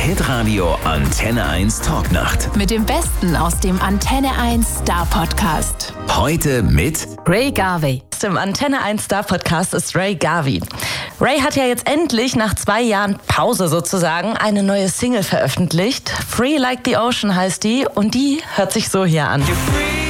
Hitradio Antenne 1 Talknacht. Mit dem Besten aus dem Antenne 1 Star Podcast. Heute mit Ray Garvey. Im Antenne 1 Star Podcast ist Ray Garvey. Ray hat ja jetzt endlich nach 2 Jahren Pause sozusagen eine neue Single veröffentlicht. Free Like the Ocean heißt die und die hört sich so hier an.